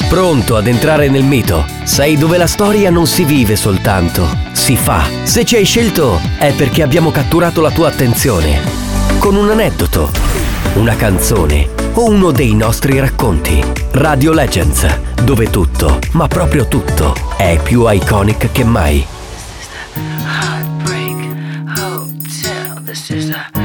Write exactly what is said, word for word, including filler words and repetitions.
Pronto ad entrare nel mito? Sei dove la storia non si vive soltanto, si fa. Se ci hai scelto è perché abbiamo catturato la tua attenzione. Con un aneddoto, una canzone o uno dei nostri racconti. Radio Legends, dove tutto, ma proprio tutto, è più iconic che mai. Heartbreak Hotel. This is a